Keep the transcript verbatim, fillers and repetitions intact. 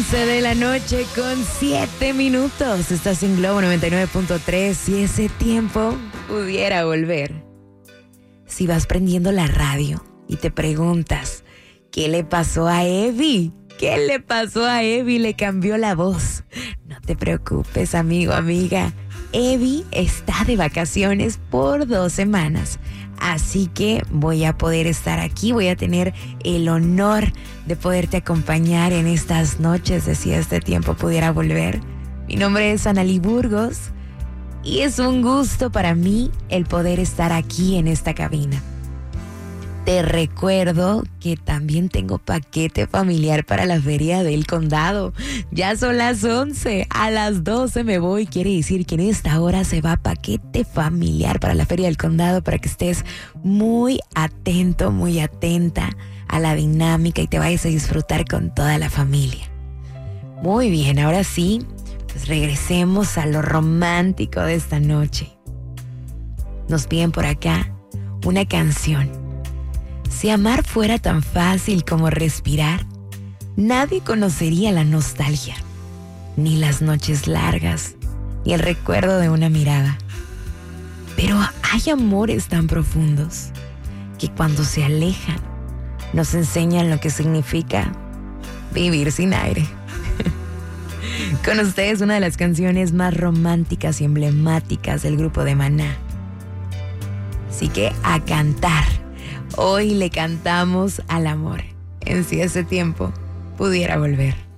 De la noche con siete minutos. Estás en Globo noventa y nueve punto tres. Si ese tiempo pudiera volver. Si vas prendiendo la radio y te preguntas, ¿qué le pasó a Evi? ¿Qué le pasó a Evi? Le cambió la voz. No te preocupes, amigo, amiga. Evi está de vacaciones por dos semanas. Así que voy a poder estar aquí, voy a tener el honor de poderte acompañar en estas noches de si este tiempo pudiera volver. Mi nombre es Analí Burgos y es un gusto para mí el poder estar aquí en esta cabina. Te recuerdo que también tengo paquete familiar para la Feria del Condado. Ya son las once, a las doce me voy. Quiere decir que en esta hora se va paquete familiar para la Feria del Condado para que estés muy atento, muy atenta a la dinámica y te vayas a disfrutar con toda la familia. Muy bien, ahora sí, pues regresemos a lo romántico de esta noche. Nos piden por acá una canción. Si amar fuera tan fácil como respirar, nadie conocería la nostalgia, ni las noches largas, ni el recuerdo de una mirada. Pero hay amores tan profundos que cuando se alejan, nos enseñan lo que significa vivir sin aire. Con ustedes una de las canciones más románticas y emblemáticas del grupo de Maná. Así que a cantar. Hoy le cantamos al amor, en si ese tiempo pudiera volver.